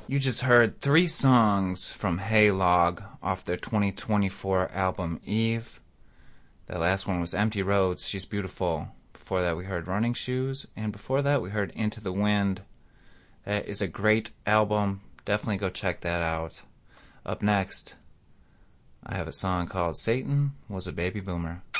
You just heard three songs from Haylog off their 2024 album Eve. That last one was Empty Roads, She's Beautiful. Before that we heard Running Shoes, and before that we heard Into the Wind. That is a great album. Definitely go check that out. Up next, I have a song called Satan Was a Baby Boomer.